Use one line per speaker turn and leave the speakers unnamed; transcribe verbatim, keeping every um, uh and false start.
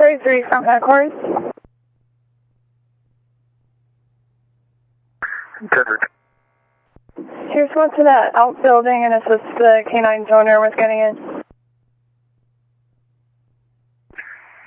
thirty-three from headquarters.
Kendrick.
Here's one to that outbuilding and assist the canine owner with getting in.